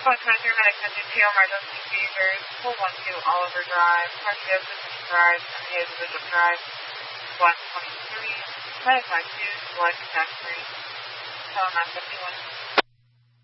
123 Medic 52, emergency feeders, 412 Oliver Drive, Parkio Business Drive, Parkio Bishop Drive, 123, Medic 52, select tax free, 951.